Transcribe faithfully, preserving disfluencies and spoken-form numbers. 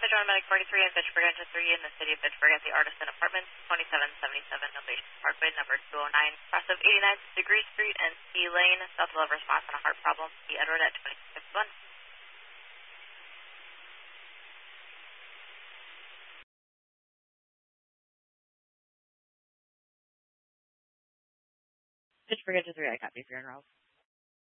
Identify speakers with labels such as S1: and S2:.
S1: John Medic forty-three in Fitchburg into three in the city of Fitchburg at the Artisan Apartments, twenty-seven seventy-seven Novation Parkway, number two oh nine, cross of eighty-ninth Degree Street and C Lane, South Love response on a heart problem. See Edward at twenty-six fifty-one. Fitchburg into three, I copy for your enroll.